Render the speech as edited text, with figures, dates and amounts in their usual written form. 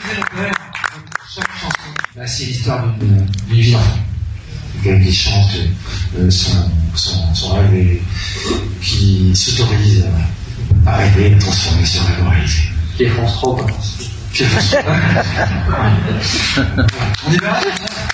Chaque chanson, bah, c'est l'histoire d'une vie d'enfant. Quelqu'un qui chante son rêve et qui s'autorise à rêver et transformer son rêve en réalité. Qui est France 3, Qui est France 3. On y va?